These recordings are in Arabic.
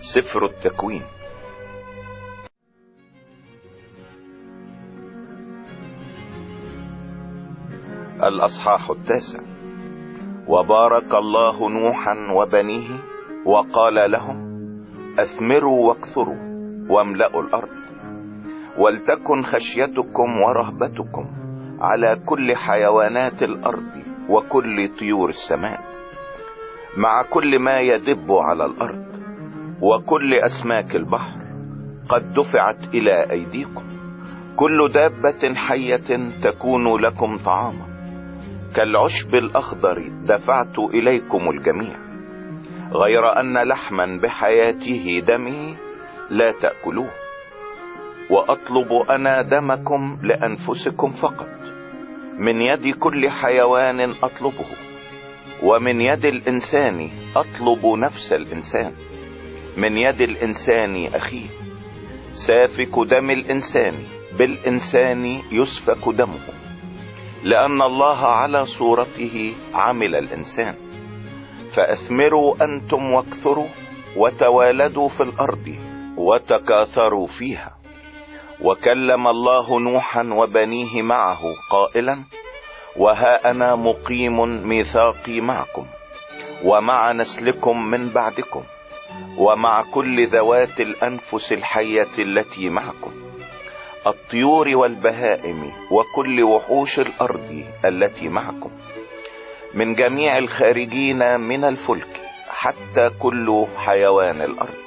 سفر التكوين. الأصحاح 9. وبارك الله نوحا وبنيه وقال لهم: أثمروا واكثروا واملأوا الأرض، ولتكن خشيتكم ورهبتكم على كل حيوانات الأرض وكل طيور السماء، مع كل ما يدب على الأرض وكل أسماك البحر قد دفعت إلى أيديكم، كل دابة حية تكون لكم طعاما، كالعشب الأخضر دفعت إليكم الجميع، غير أن لحما بحياته دمه لا تأكلوه. وأطلب أنا دمكم لأنفسكم فقط، من يد كل حيوان أطلبه، ومن يد الإنسان أطلب نفس الإنسان، من يد الإنسان أخيه. سافك دم الإنسان بالإنسان يسفك دمه، لأن الله على صورته عمل الإنسان. فأثمروا أنتم واكثروا وتوالدوا في الأرض وتكاثروا فيها. وكلم الله نوحا وبنيه معه قائلا: وها أنا مقيم ميثاقي معكم ومع نسلكم من بعدكم ومع كل ذوات الأنفس الحية التي معكم، الطيور والبهائم وكل وحوش الأرض التي معكم، من جميع الخارجين من الفلك حتى كل حيوان الأرض.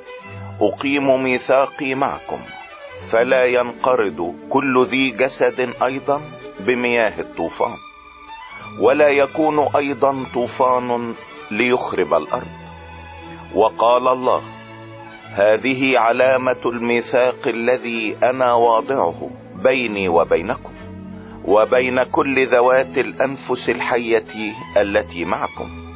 أقيم ميثاقي معكم، فلا ينقرض كل ذي جسد أيضا بمياه الطوفان، ولا يكون أيضا طوفان ليخرب الأرض. وقال الله: هذه علامة الميثاق الذي أنا واضعه بيني وبينكم وبين كل ذوات الأنفس الحية التي معكم